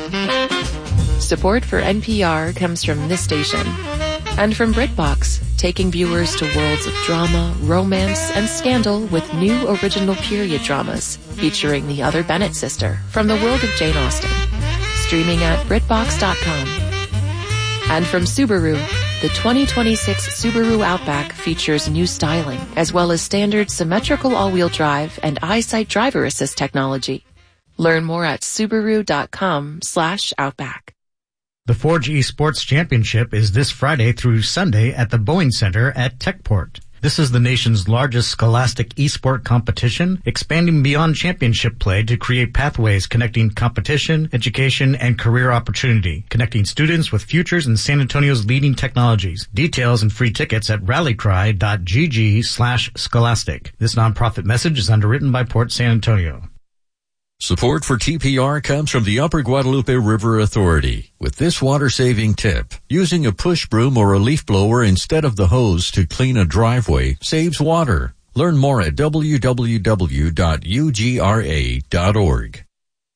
Support for NPR comes from this station and from BritBox, taking viewers to worlds of drama, romance, and scandal with new original period dramas featuring the other Bennett sister from the world of Jane Austen. Streaming at BritBox.com. And from Subaru, the 2026 Subaru Outback features new styling as well as standard symmetrical all-wheel drive and EyeSight driver assist technology. Learn more at Subaru.com/Outback. The Forge Esports Championship is this Friday through Sunday at the Boeing Center at Techport. This is the nation's largest scholastic esport competition, expanding beyond championship play to create pathways connecting competition, education, and career opportunity, connecting students with futures in San Antonio's leading technologies. Details and free tickets at rallycry.gg/scholastic. This nonprofit message is underwritten by Port San Antonio. Support for TPR comes from the Upper Guadalupe River Authority with this water-saving tip. Using a push broom or a leaf blower instead of the hose to clean a driveway saves water. Learn more at www.ugra.org.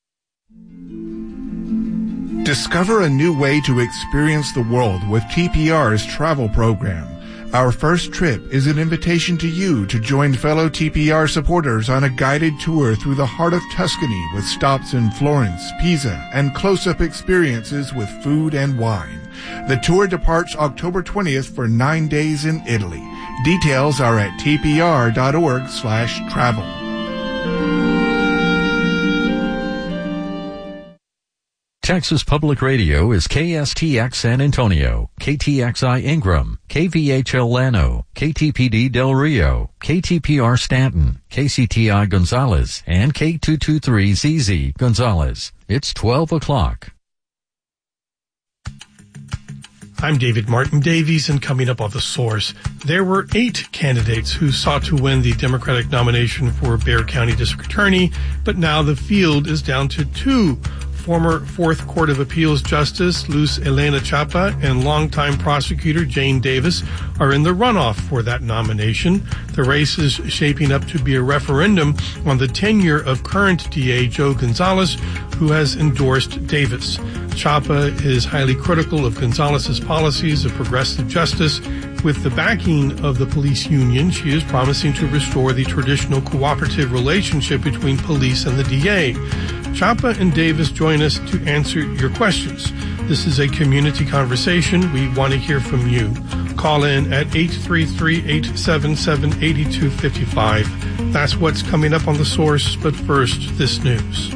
Discover a new way to experience the world with TPR's travel program. Our first trip is an invitation to you to join fellow TPR supporters on a guided tour through the heart of Tuscany with stops in Florence, Pisa, and close-up experiences with food and wine. The tour departs October 20th for 9 days in Italy. Details are at tpr.org/travel. Texas Public Radio is KSTX San Antonio, KTXI Ingram, KVHL Llano, KTPD Del Rio, KTPR Stanton, KCTI Gonzales, and K223ZZ Gonzales. It's 12 o'clock. I'm David Martin Davies, and coming up on The Source, there were 8 candidates who sought to win the Democratic nomination for Bexar County District Attorney, but now the field is down to 2. Former Fourth Court of Appeals Justice Luz Elena Chapa and longtime prosecutor Jane Davis are in the runoff for that nomination. The race is shaping up to be a referendum on the tenure of current DA Joe Gonzales, who has endorsed Davis. Chapa is highly critical of Gonzales's policies of progressive justice. With the backing of the police union, she is promising to restore the traditional cooperative relationship between police and the DA. Chapa and Davis join us to answer your questions. This is a community conversation. We want to hear from you. Call in at 833-877-8255. That's what's coming up on The Source, but first, this news.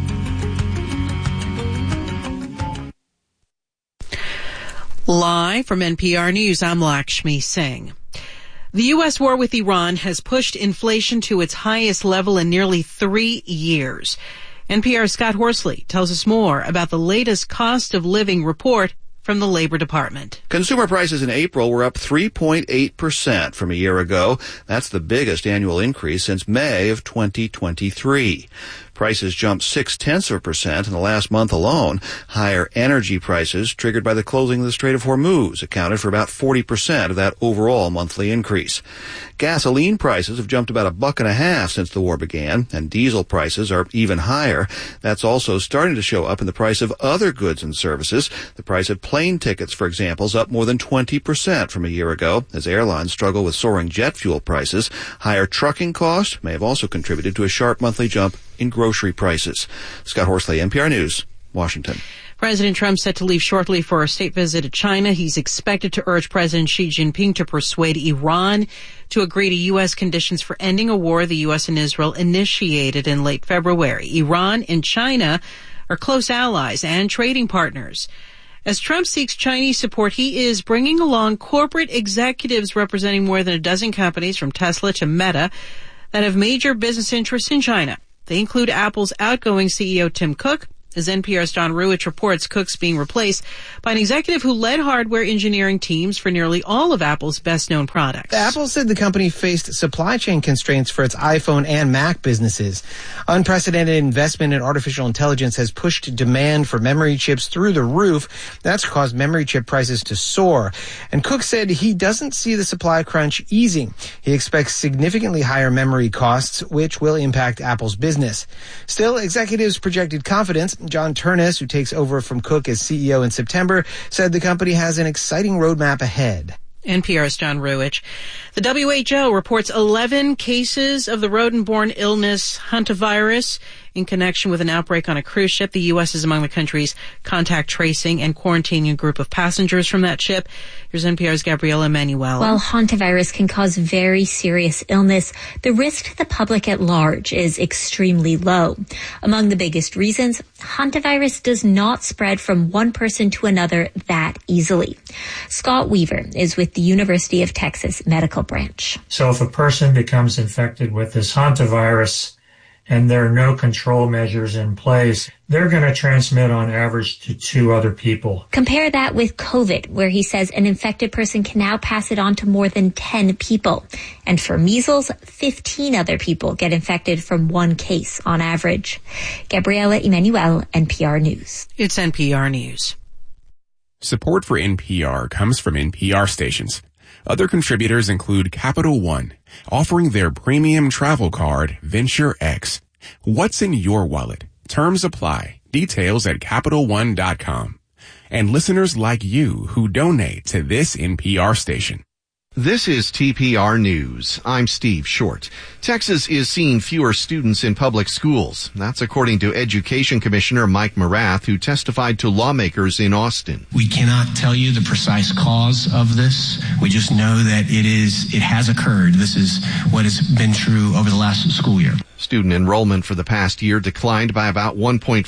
Live from NPR News, I'm Lakshmi Singh. The U.S. war with Iran has pushed inflation to its highest level in nearly 3 years. NPR's Scott Horsley tells us more about the latest cost of living report from the Labor Department. Consumer prices in April were up 3.8% from a year ago. That's the biggest annual increase since May of 2023. Prices jumped 0.6% in the last month alone. Higher energy prices, triggered by the closing of the Strait of Hormuz, accounted for about 40% of that overall monthly increase. Gasoline prices have jumped about $1.50 since the war began, and diesel prices are even higher. That's also starting to show up in the price of other goods and services. The price of plane tickets, for example, is up more than 20% from a year ago, as airlines struggle with soaring jet fuel prices. Higher trucking costs may have also contributed to a sharp monthly jump in grocery prices. Scott Horsley, NPR News, Washington. President Trump set to leave shortly for a state visit to China. He's expected to urge President Xi Jinping to persuade Iran to agree to U.S. conditions for ending a war the U.S. and Israel initiated in late February. Iran and China are close allies and trading partners. As Trump seeks Chinese support, he is bringing along corporate executives representing more than a dozen companies from Tesla to Meta that have major business interests in China. They include Apple's outgoing CEO Tim Cook. As NPR's Don Ruwitch reports, Cook's being replaced by an executive who led hardware engineering teams for nearly all of Apple's best-known products. Apple said the company faced supply chain constraints for its iPhone and Mac businesses. Unprecedented investment in artificial intelligence has pushed demand for memory chips through the roof. That's caused memory chip prices to soar. And Cook said he doesn't see the supply crunch easing. He expects significantly higher memory costs, which will impact Apple's business. Still, executives projected confidence John Turnus, who takes over from Cook as CEO in September, said the company has an exciting roadmap ahead. NPR's John Ruwitch. The WHO reports 11 cases of the rodent-borne illness hantavirus in connection with an outbreak on a cruise ship. The U.S. is among the countries contact tracing and quarantining a group of passengers from that ship. Here's NPR's Gabriela Emanuel. While hantavirus can cause very serious illness, the risk to the public at large is extremely low. Among the biggest reasons, hantavirus does not spread from one person to another that easily. Scott Weaver is with the University of Texas Medical Branch. So if a person becomes infected with this hantavirus and there are no control measures in place, they're going to transmit on average to 2 other people. Compare that with COVID, where he says an infected person can now pass it on to more than 10 people. And for measles, 15 other people get infected from one case on average. Gabriela Emanuel, NPR News. It's NPR News. Support for NPR comes from NPR stations. Other contributors include Capital One, offering their premium travel card, Venture X. What's in your wallet? Terms apply. Details at CapitalOne.com. And listeners like you who donate to this NPR station. This is TPR News. I'm Steve Short. Texas is seeing fewer students in public schools. That's according to Education Commissioner Mike Morath, who testified to lawmakers in Austin. We cannot tell you the precise cause of this. We just know that it has occurred. This is what has been true over the last school year. Student enrollment for the past year declined by about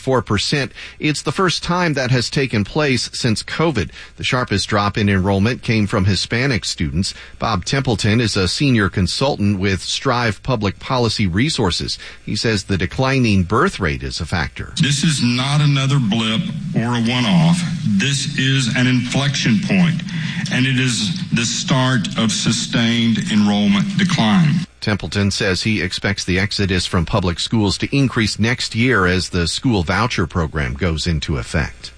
1.4%. It's the first time that has taken place since COVID. The sharpest drop in enrollment came from Hispanic students. Bob Templeton is a senior consultant with Strive Public Policy Resources. He says the declining birth rate is a factor. This is not another blip or a one-off. This is an inflection point, and it is the start of sustained enrollment decline. Templeton says he expects the exodus from public schools to increase next year as the school voucher program goes into effect.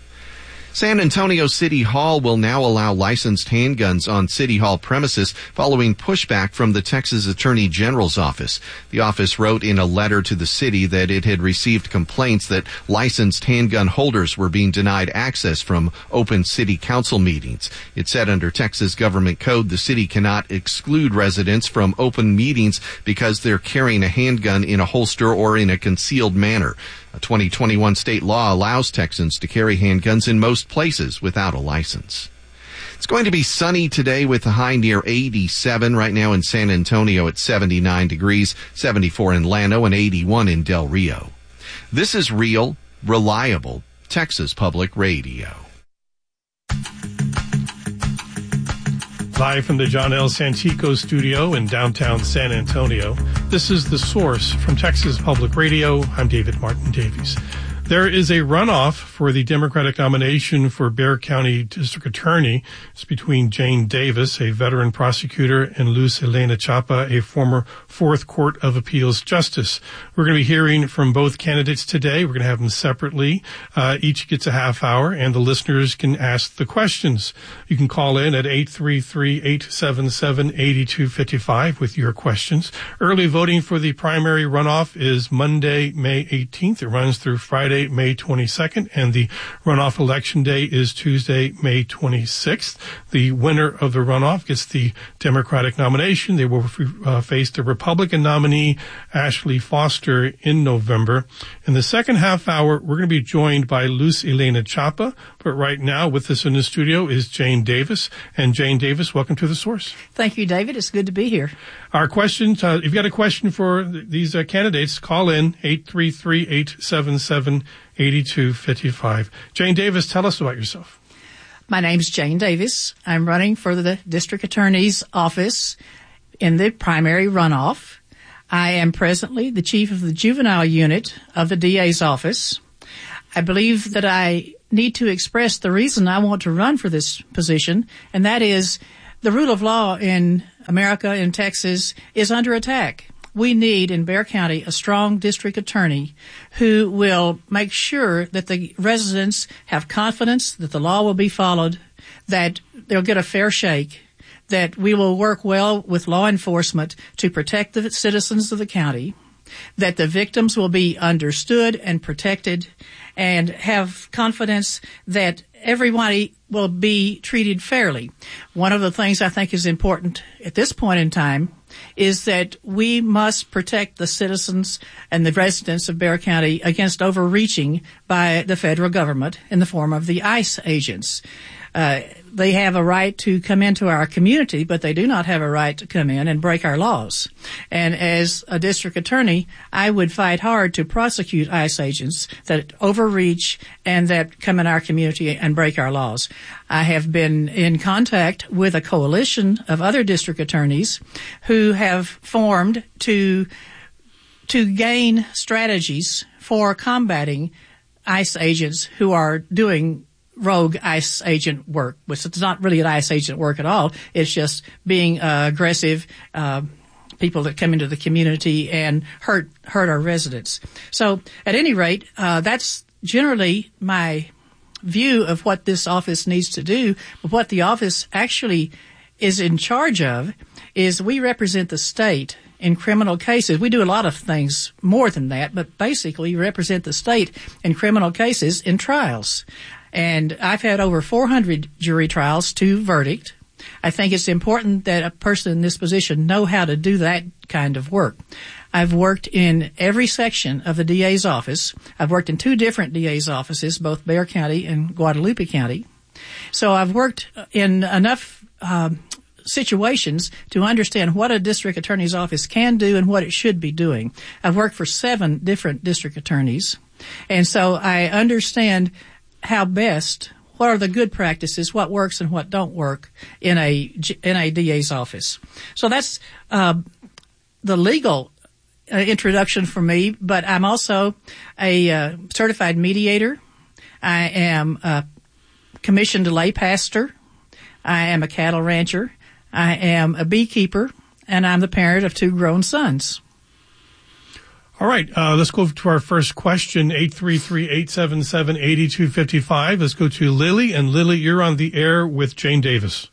San Antonio City Hall will now allow licensed handguns on City Hall premises following pushback from the Texas Attorney General's office. The office wrote in a letter to the city that it had received complaints that licensed handgun holders were being denied access from open city council meetings. It said under Texas government code, the city cannot exclude residents from open meetings because they're carrying a handgun in a holster or in a concealed manner. A 2021 state law allows Texans to carry handguns in most places without a license. It's going to be sunny today with a high near 87 right now in San Antonio at 79 degrees, 74 in Llano, and 81 in Del Rio. This is real, reliable Texas Public Radio. Live from the John L. Santico studio in downtown San Antonio, this is The Source from Texas Public Radio. I'm David Martin Davies. There is a runoff for the Democratic nomination for Bexar County District Attorney. It's between Jane Davis, a veteran prosecutor, and Luz Elena Chapa, a former Fourth Court of Appeals justice. We're going to be hearing from both candidates today. We're going to have them separately. Each gets a half hour, and the listeners can ask the questions. You can call in at 833-877-8255 with your questions. Early voting for the primary runoff is Monday, May 18th. It runs through Friday, May 22nd, and the runoff election day is Tuesday, May 26th. The winner of the runoff gets the Democratic nomination. They will face the Republican nominee, Ashley Foster, in November. In the second half hour, we're going to be joined by Luz Elena Chapa, but right now with us in the studio is Jane Davis. And Jane Davis, welcome to The Source. Thank you, David. It's good to be here. Our questions, if you got a question for these candidates, call in 833-877-8255. Jane Davis, tell us about yourself. My name's Jane Davis. I'm running for the District Attorney's Office in the primary runoff. I am presently the chief of the juvenile unit of the DA's office. I believe that I need to express the reason I want to run for this position, and that is the rule of law in America, in Texas, is under attack. We need in Bexar County a strong district attorney who will make sure that the residents have confidence that the law will be followed, that they'll get a fair shake, that we will work well with law enforcement to protect the citizens of the county, that the victims will be understood and protected, and have confidence that everybody will be treated fairly. One of the things I think is important at this point in time is that we must protect the citizens and the residents of Bexar County against overreaching by the federal government in the form of the ICE agents. They have a right to come into our community, but they do not have a right to come in and break our laws. And as a district attorney, I would fight hard to prosecute ICE agents that overreach and that come in our community and break our laws. I have been in contact with a coalition of other district attorneys who have formed to gain strategies for combating ICE agents who are doing rogue ICE agent work, which it's not really an ICE agent work at all. It's just being aggressive people that come into the community and hurt our residents. So at any rate, that's generally my view of what this office needs to do. But what the office actually is in charge of is we represent the state in criminal cases. We do a lot of things more than that, but basically we represent the state in criminal cases in trials. And I've had over 400 jury trials to verdict. I think it's important that a person in this position know how to do that kind of work. I've worked in every section of the DA's office. I've worked in 2 different DA's offices, both Bexar County and Guadalupe County. So I've worked in enough situations to understand what a district attorney's office can do and what it should be doing. I've worked for 7 different district attorneys, and so I understand what are the good practices, what works and what don't work in a DA's office. So that's the legal introduction for me, but I'm also a certified mediator. I am a commissioned lay pastor. I am a cattle rancher. I am a beekeeper, and I'm the parent of 2 grown sons. All right, let's go to our first question, 833-877-8255. Let's go to Lily. And Lily, you're on the air with Jane Davis.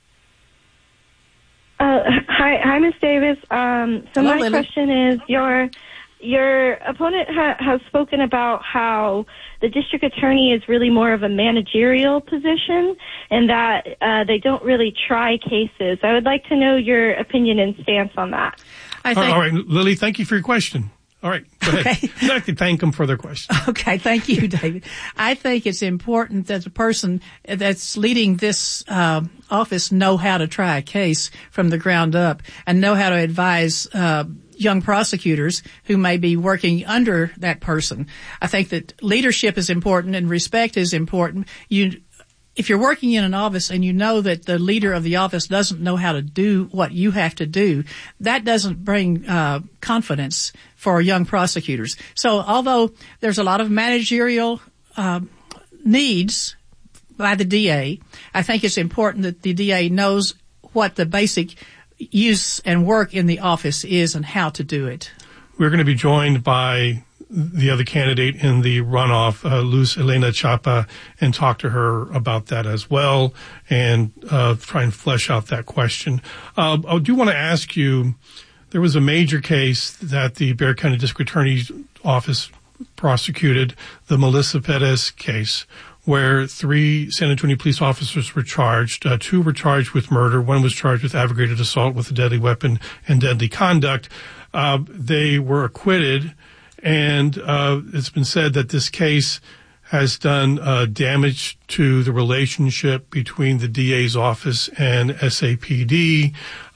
Hi, Ms. Davis. Hello, my Lily. question is, your opponent has spoken about how the district attorney is really more of a managerial position and that they don't really try cases. I would like to know your opinion and stance on that. All right, Lily, thank you for your question. All right, go ahead. I can thank them for their question. Okay, thank you, David. I think it's important that the person that's leading this office know how to try a case from the ground up and know how to advise young prosecutors who may be working under that person. I think that leadership is important and respect is important. If you're working in an office and you know that the leader of the office doesn't know how to do what you have to do, that doesn't bring confidence for young prosecutors. So although there's a lot of managerial needs by the DA, I think it's important that the DA knows what the basic use and work in the office is and how to do it. We're going to be joined by the other candidate in the runoff, Luz Elena Chapa, and talk to her about that as well and try and flesh out that question. I do want to ask you, there was a major case that the Bexar County District Attorney's Office prosecuted, the Melissa Perez case, where 3 San Antonio police officers were charged. 2 were charged with murder. 1 was charged with aggravated assault with a deadly weapon and deadly conduct. They were acquitted. And it's been said that this case has done damage to the relationship between the DA's office and SAPD.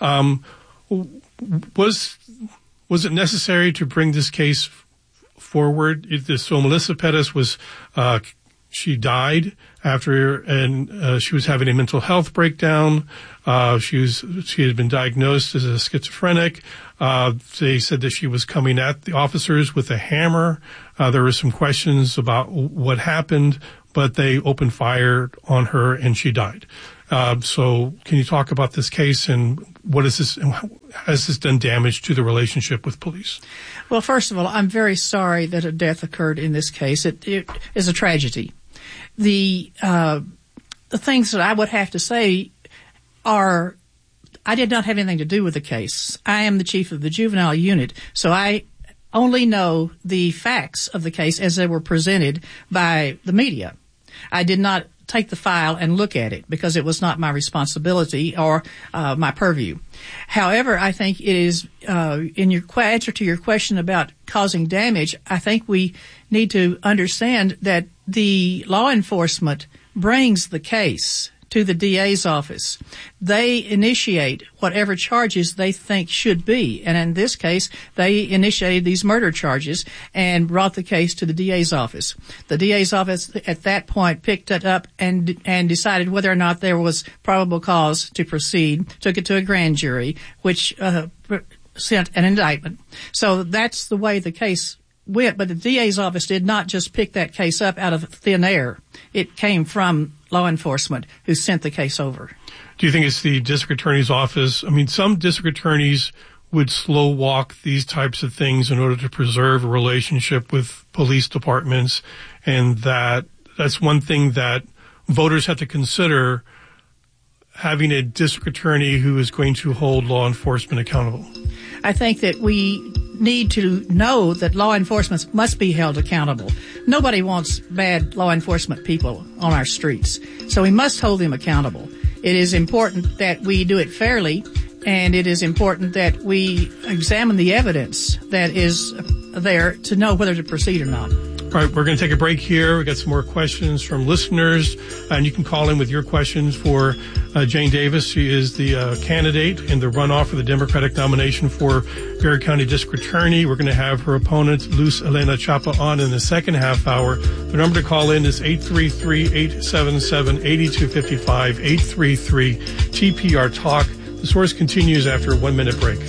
Was it necessary to bring this case forward? So Melissa Perez was she died after she was having a mental health breakdown. She had been diagnosed as a schizophrenic. They said that she was coming at the officers with a hammer. There were some questions about what happened, but they opened fire on her and she died. So can you talk about this case and what is this, has this done damage to the relationship with police? Well, first of all, I'm very sorry that a death occurred in this case. It is a tragedy. The things that I would have to say are, I did not have anything to do with the case. I am the chief of the juvenile unit, so I only know the facts of the case as they were presented by the media. I did not take the file and look at it because it was not my responsibility or my purview. However, I think it is, in your answer to your question about causing damage, I think we need to understand that the law enforcement brings the case to the DA's office. They initiate whatever charges they think should be. And in this case, they initiated these murder charges and brought the case to the DA's office. The DA's office at that point picked it up and decided whether or not there was probable cause to proceed, took it to a grand jury, which sent an indictment. So that's the way the case went. But the DA's office did not just pick that case up out of thin air. It came from law enforcement who sent the case over. Do you think it's the district attorney's office? I mean, some district attorneys would slow walk these types of things in order to preserve a relationship with police departments, and that's one thing that voters have to consider, having a district attorney who is going to hold law enforcement accountable. I think that we need to know that law enforcement must be held accountable. Nobody wants bad law enforcement people on our streets, so we must hold them accountable. It is important that we do it fairly, and it is important that we examine the evidence that is there to know whether to proceed or not. All right, we're going to take a break here. We've got some more questions from listeners, and you can call in with your questions for Jane Davis. She is the candidate in the runoff for the Democratic nomination for Bexar County District Attorney. We're going to have her opponent, Luz Elena Chapa, on in the second half hour. The number to call in is 833-877-8255, 833-TPR-TALK. The Source continues after a 1-minute break.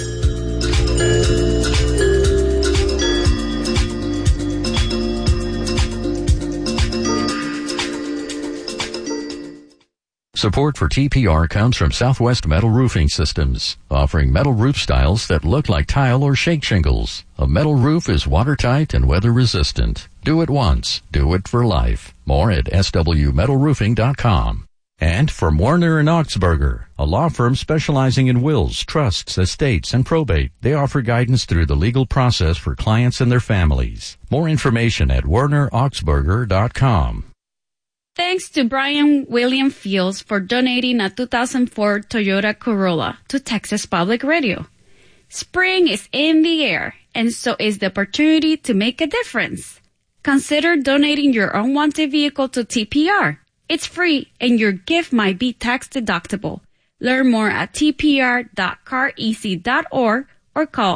Support for TPR comes from Southwest Metal Roofing Systems, offering metal roof styles that look like tile or shake shingles. A metal roof is watertight and weather resistant. Do it once, do it for life. More at swmetalroofing.com. And from Warner & Augsburger, a law firm specializing in wills, trusts, estates, and probate. They offer guidance through the legal process for clients and their families. More information at warneraugsburger.com. Thanks to Brian William Fields for donating a 2004 Toyota Corolla to Texas Public Radio. Spring is in the air, and so is the opportunity to make a difference. Consider donating your unwanted vehicle to TPR. It's free, and your gift might be tax deductible. Learn more at tpr.careasy.org or call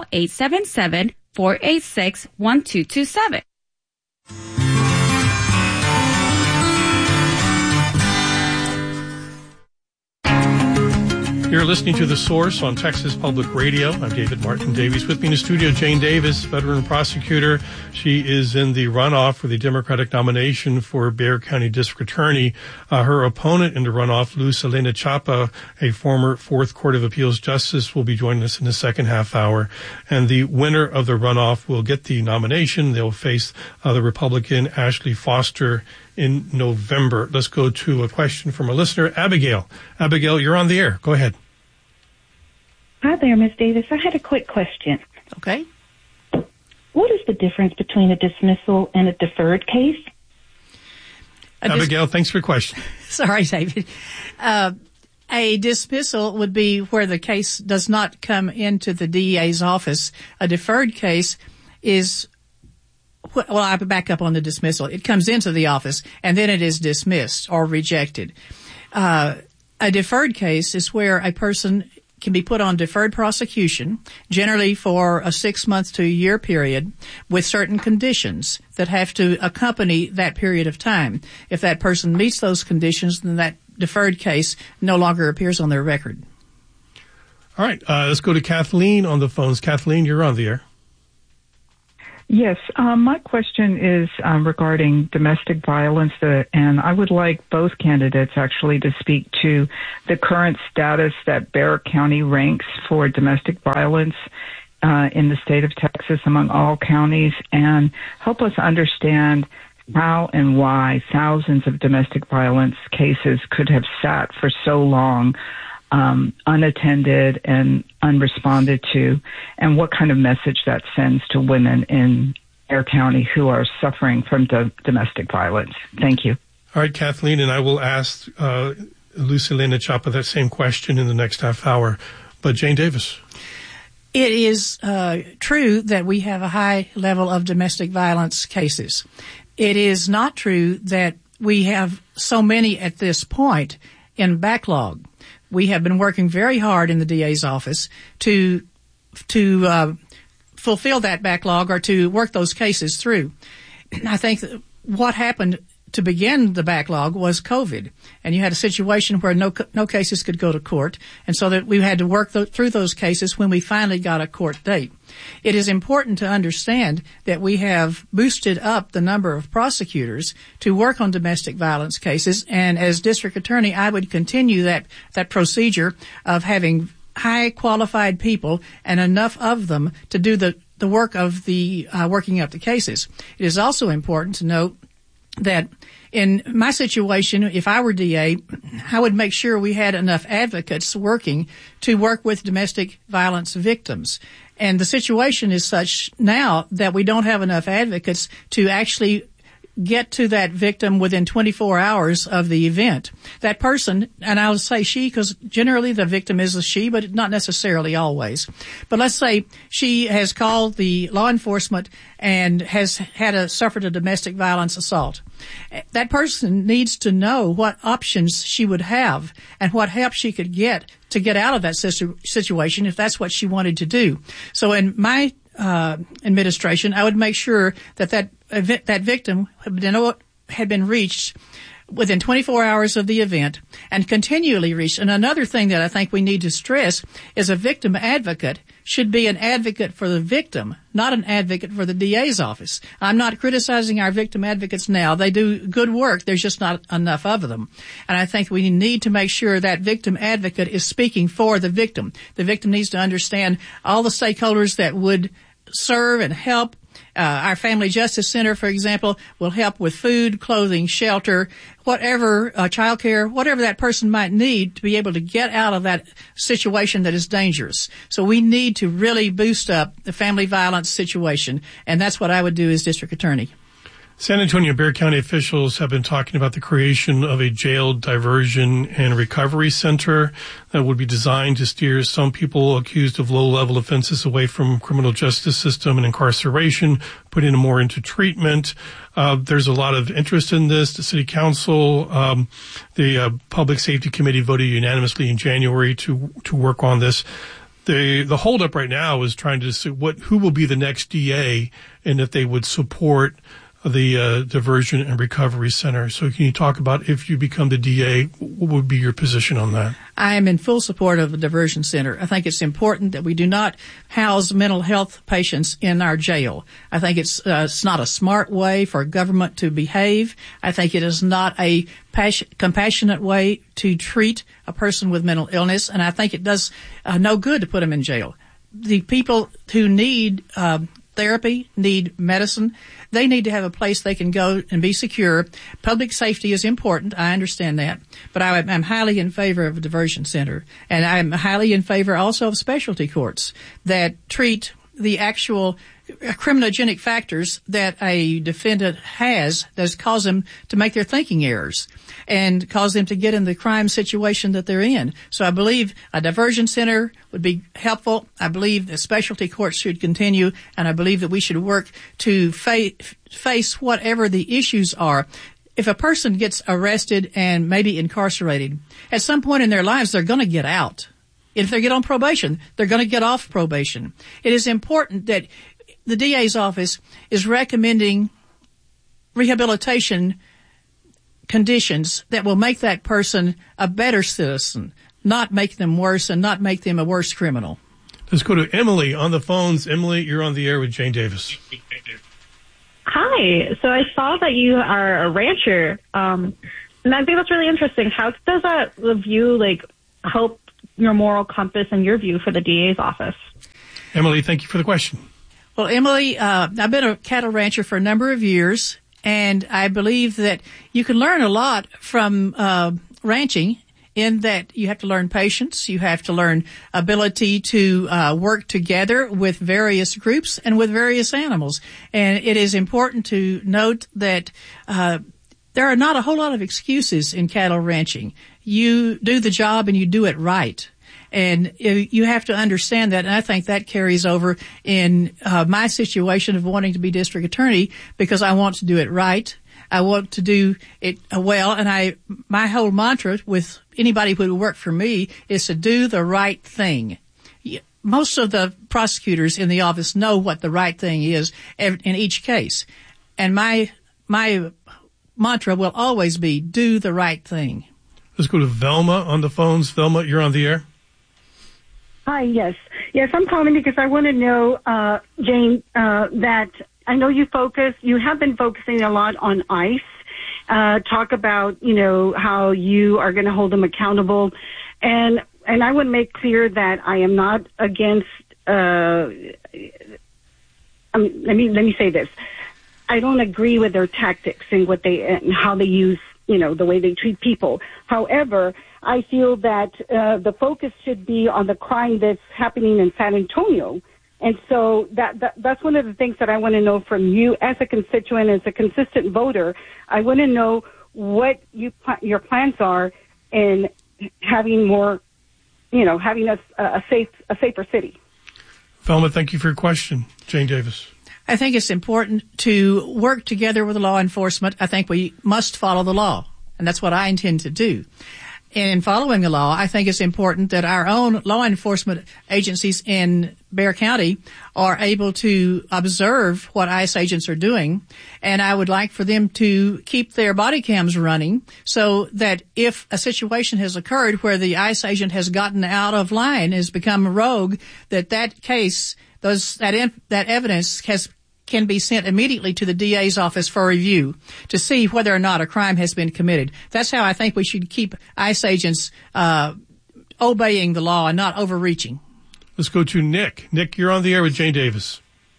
877-486-1227. You're listening to The Source on Texas Public Radio. I'm David Martin Davies. With me in the studio, Jane Davis, veteran prosecutor. She is in the runoff for the Democratic nomination for Bexar County District Attorney. Her opponent in the runoff, Luz Elena Chapa, a former Fourth Court of Appeals justice, will be joining us in the second half hour. And the winner of the runoff will get the nomination. They'll face the Republican Ashley Foster in November. Let's go to a question from a listener, Abigail. Abigail, you're on the air. Go ahead. Hi there, Ms. Davis. I had a quick question. Okay. What is the difference between a dismissal and a deferred case? Abigail, thanks for your question. Sorry, David. A dismissal would be where the case does not come into the DA's office. A deferred case is, well, I'll back up on the dismissal. It comes into the office, and then it is dismissed or rejected. A deferred case is where a person can be put on deferred prosecution, generally for a 6-month to a year period, with certain conditions that have to accompany that period of time. If that person meets those conditions, then that deferred case no longer appears on their record. All right, let's go to Kathleen on the phones. Kathleen, you're on the air. Yes, my question is regarding domestic violence, and I would like both candidates actually to speak to the current status that Bexar County ranks for domestic violence in the state of Texas among all counties, and help us understand how and why thousands of domestic violence cases could have sat for so long unattended and unresponded to, and what kind of message that sends to women in Bexar County who are suffering from domestic violence. Thank you. All right, Kathleen, and I will ask Lucilena Chapa that same question in the next half hour. But Jane Davis. It is true that we have a high level of domestic violence cases. It is not true that we have so many at this point in backlog. We have been working very hard in the DA's office to fulfill that backlog or to work those cases through. I think that what happened to begin the backlog was COVID, and you had a situation where no cases could go to court, and so that we had to work through those cases when we finally got a court date. It is important to understand that we have boosted up the number of prosecutors to work on domestic violence cases, and as district attorney, I would continue that procedure of having high qualified people and enough of them to do the work of the working up the cases. It is also important to note that in my situation, if I were DA, I would make sure we had enough advocates working to work with domestic violence victims. And the situation is such now that we don't have enough advocates to actually get to that victim within 24 hours of the event. That person, and I'll say she because generally the victim is a she, but not necessarily always. But let's say she has called the law enforcement and has suffered a domestic violence assault. That person needs to know what options she would have and what help she could get to get out of that situation if that's what she wanted to do. So in my administration, I would make sure that victim had been reached within 24 hours of the event and continually reached. And another thing that I think we need to stress is a victim advocate should be an advocate for the victim, not an advocate for the DA's office. I'm not criticizing our victim advocates now. They do good work. There's just not enough of them. And I think we need to make sure that victim advocate is speaking for the victim. The victim needs to understand all the stakeholders that would serve and help. Our Family Justice Center, for example, will help with food, clothing, shelter, whatever, childcare, whatever that person might need to be able to get out of that situation that is dangerous. So we need to really boost up the family violence situation, and that's what I would do as district attorney. San Antonio Bexar County officials have been talking about the creation of a jail diversion and recovery center that would be designed to steer some people accused of low-level offenses away from criminal justice system and incarceration, putting them more into treatment. There's a lot of interest in this. The City Council, the Public Safety Committee voted unanimously in January to work on this. The holdup right now is trying to see who will be the next DA and if they would support the Diversion and Recovery Center. So can you talk about if you become the DA, what would be your position on that? I am in full support of the Diversion Center. I think it's important that we do not house mental health patients in our jail. I think it's not a smart way for government to behave. I think it is not a compassionate way to treat a person with mental illness, and I think it does no good to put them in jail. The people who need therapy, need medicine, they need to have a place they can go and be secure. Public safety is important. I understand that. But I'm highly in favor of a diversion center. And I'm highly in favor also of specialty courts that treat the actual criminogenic factors that a defendant has that cause them to make their thinking errors and cause them to get in the crime situation that they're in. So I believe a diversion center would be helpful. I believe that specialty courts should continue, and I believe that we should work to face whatever the issues are. If a person gets arrested and maybe incarcerated, at some point in their lives they're going to get out. If they get on probation, they're going to get off probation. It is important that the DA's office is recommending rehabilitation conditions that will make that person a better citizen, not make them worse and not make them a worse criminal. Let's go to Emily on the phones. Emily, you're on the air with Jane Davis. Hi. So I saw that you are a rancher, and I think that's really interesting. How does that view help your moral compass and your view for the DA's office? Emily, thank you for the question. Well, Emily, I've been a cattle rancher for a number of years, and I believe that you can learn a lot from ranching in that you have to learn patience, you have to learn ability to work together with various groups and with various animals. And it is important to note that there are not a whole lot of excuses in cattle ranching. You do the job and you do it right. And you have to understand that, and I think that carries over in my situation of wanting to be district attorney, because I want to do it right. I want to do it well, and my whole mantra with anybody who would work for me is to do the right thing. Most of the prosecutors in the office know what the right thing is in each case, and my mantra will always be do the right thing. Let's go to Velma on the phones. Velma, you're on the air. Hi, yes. Yes, I'm calling because I want to know, Jane, that I know you have been focusing a lot on ICE. Talk about, how you are going to hold them accountable. And I want to make clear that I am not against, let me say this. I don't agree with their tactics and how they use, the way they treat people. However, I feel that the focus should be on the crime that's happening in San Antonio. And so that's one of the things that I want to know from you as a constituent, as a consistent voter. I want to know what your plans are in having more, having a safer city. Velma, thank you for your question. Jane Davis. I think it's important to work together with law enforcement. I think we must follow the law, and that's what I intend to do. And in following the law, I think it's important that our own law enforcement agencies in Bexar County are able to observe what ICE agents are doing. And I would like for them to keep their body cams running so that if a situation has occurred where the ICE agent has gotten out of line, has become a rogue, that case, that evidence can be sent immediately to the DA's office for review to see whether or not a crime has been committed. That's how I think we should keep ICE agents obeying the law and not overreaching. Let's go to Nick. Nick, you're on the air with Jane Davis.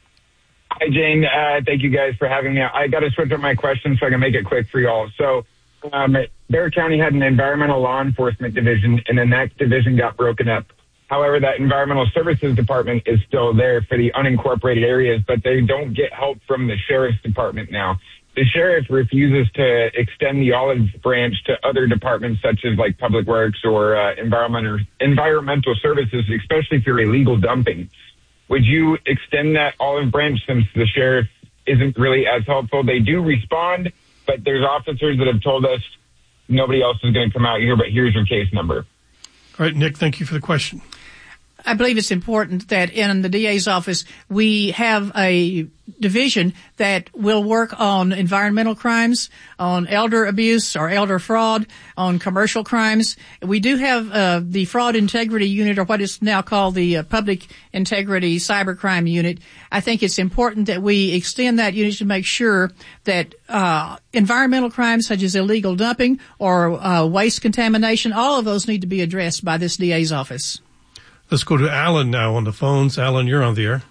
Hi, Jane. Thank you guys for having me. I got to switch up my question so I can make it quick for y'all. So Bexar County had an environmental law enforcement division, and then that division got broken up. However, that environmental services department is still there for the unincorporated areas, but they don't get help from the sheriff's department now. The sheriff refuses to extend the olive branch to other departments such as like public works or environmental services, especially for illegal dumping. Would you extend that olive branch since the sheriff isn't really as helpful? They do respond, but there's officers that have told us nobody else is going to come out here, but here's your case number. All right, Nick, thank you for the question. I believe it's important that in the DA's office we have a division that will work on environmental crimes, on elder abuse or elder fraud, on commercial crimes. We do have the Fraud Integrity Unit, or what is now called the Public Integrity Cybercrime Unit. I think it's important that we extend that unit to make sure that environmental crimes such as illegal dumping or waste contamination, all of those need to be addressed by this DA's office. Let's go to Alan now on the phones. Alan, you're on the air.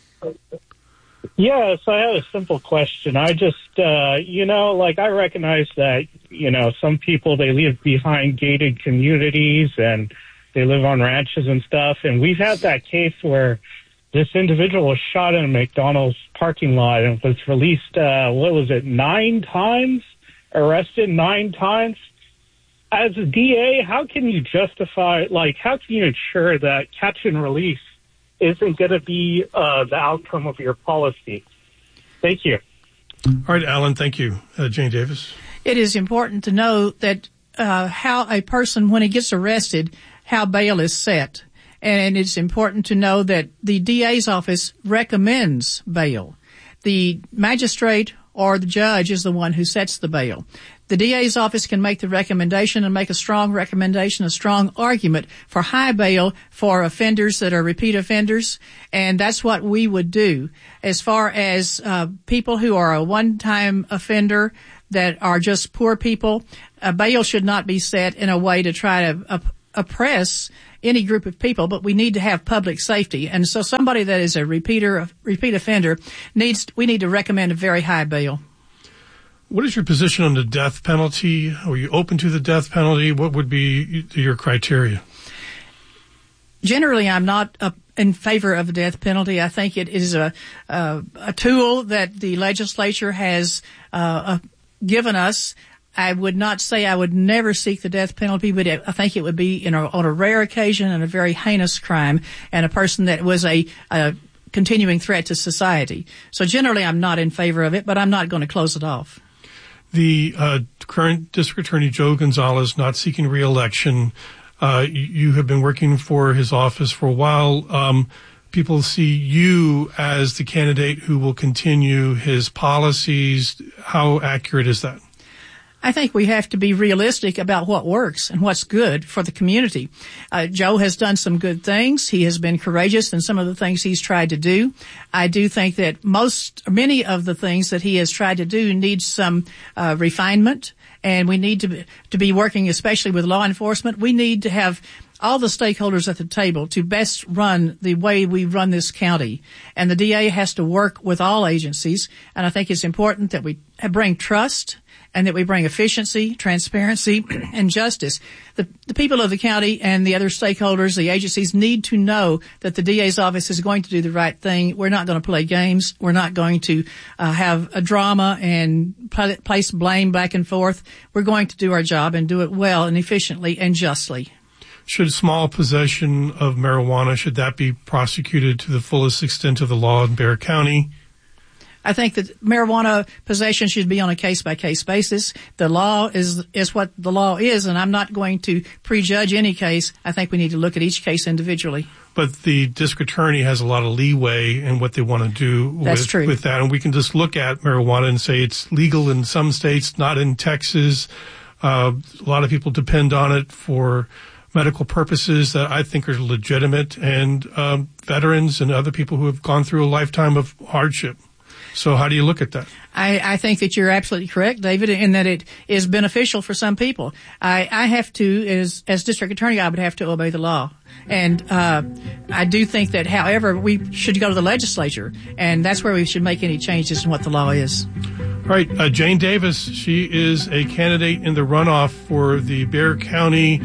Yes, I have a simple question. I just, I recognize that, some people, they live behind gated communities and they live on ranches and stuff. And we've had that case where this individual was shot in a McDonald's parking lot and was released, 9 times? Arrested 9 times? As a DA, how can you justify, how can you ensure that catch and release isn't going to be the outcome of your policy? Thank you. All right, Alan, thank you. Jane Davis. It is important to know that how a person, when he gets arrested, how bail is set. And it's important to know that the DA's office recommends bail. The magistrate or the judge is the one who sets the bail. The DA's office can make the recommendation and make a strong recommendation, a strong argument for high bail for offenders that are repeat offenders, and that's what we would do. As far as people who are a one-time offender that are just poor people, bail should not be set in a way to try to oppress any group of people, but we need to have public safety. And so somebody that is a repeat offender we need to recommend a very high bail. What is your position on the death penalty? Are you open to the death penalty? What would be your criteria? Generally, I'm not in favor of the death penalty. I think it is a tool that the legislature has given us. I would not say I would never seek the death penalty, but I think it would be on a rare occasion and a very heinous crime, and a person that was a continuing threat to society. So generally, I'm not in favor of it, but I'm not going to close it off. The current District Attorney Joe Gonzalez, not seeking re-election, you have been working for his office for a while. People see you as the candidate who will continue his policies. How accurate is that? I think we have to be realistic about what works and what's good for the community. Joe has done some good things. He has been courageous in some of the things he's tried to do. I do think that many of the things that he has tried to do need some refinement, and we need to be working especially with law enforcement. We need to have all the stakeholders at the table to best run the way we run this county. And the DA has to work with all agencies, and I think it's important that we bring trust and that we bring efficiency, transparency, and justice. The people of the county and the other stakeholders, the agencies, need to know that the DA's office is going to do the right thing. We're not going to play games. We're not going to have a drama and place blame back and forth. We're going to do our job and do it well and efficiently and justly. Should small possession of marijuana, should that be prosecuted to the fullest extent of the law in Bexar County? I think that marijuana possession should be on a case-by-case basis. The law is what the law is, and I'm not going to prejudge any case. I think we need to look at each case individually. But the district attorney has a lot of leeway in what they want to do with that. And we can just look at marijuana and say it's legal in some states, not in Texas. A lot of people depend on it for medical purposes that I think are legitimate, and veterans and other people who have gone through a lifetime of hardship. So how do you look at that? I think that you're absolutely correct, David, in that it is beneficial for some people. I have to, as district attorney, I would have to obey the law. And I do think that, however, we should go to the legislature, and that's where we should make any changes in what the law is. All right, Jane Davis, she is a candidate in the runoff for the Bexar County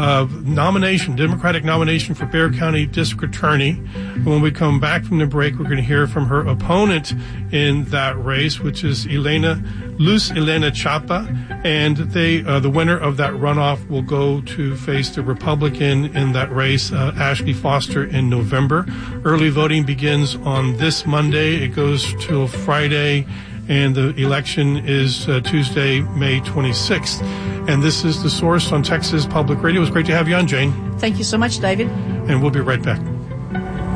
Democratic nomination for Bexar County District Attorney. When we come back from the break, we're going to hear from her opponent in that race, which is Luz Elena Chapa, and the winner of that runoff will go to face the Republican in that race, Ashley Foster, in November. Early voting begins on this Monday. It goes till Friday, and the election is Tuesday, May 26th. And this is The Source on Texas Public Radio. It was great to have you on, Jane. Thank you so much, David. And we'll be right back.